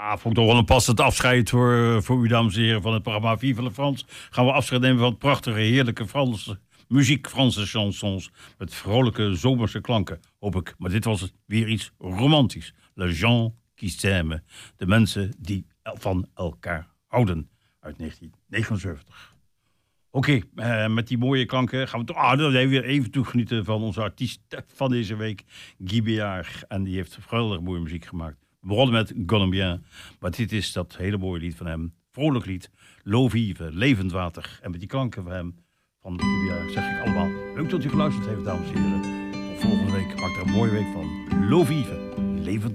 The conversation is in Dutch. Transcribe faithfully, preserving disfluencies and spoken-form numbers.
Ja, vond ik toch wel een passend afscheid voor, voor u, dames en heren, van het programma Vive la France. Gaan we afscheid nemen van prachtige, heerlijke Franse muziek, Franse chansons. Met vrolijke, zomerse klanken, hoop ik. Maar dit was weer iets romantisch. Les gens qui s'aiment. De mensen die van elkaar houden. Uit negentien negenenzeventig. Oké, okay, uh, met die mooie klanken gaan we toch ah, weer even toegenieten van onze artiest van deze week, Guy Béard. En die heeft geweldig mooie muziek gemaakt. We begonnen met Colombien, maar dit is dat hele mooie lied van hem. Vrolijk lied, L'eau vive, levend water. En met die klanken van hem, van Guy Béard, zeg ik allemaal leuk dat u geluisterd heeft, dames en heren. Tot volgende week, maak er een mooie week van. L'eau vive, levend water.